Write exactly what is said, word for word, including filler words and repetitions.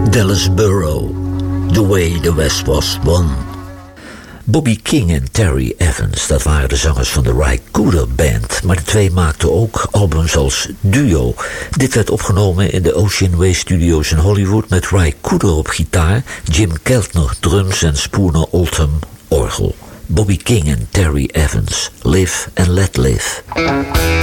Dallas Burrow, The Way the West Was Won. Bobby King en Terry Evans, dat waren de zangers van de Ry Cooder Band, maar de twee maakten ook albums als duo. Dit werd opgenomen in de Ocean Way Studios in Hollywood met Ry Cooder op gitaar, Jim Keltner drums en Spooner Oldham orgel. Bobby King en Terry Evans, Live and Let Live.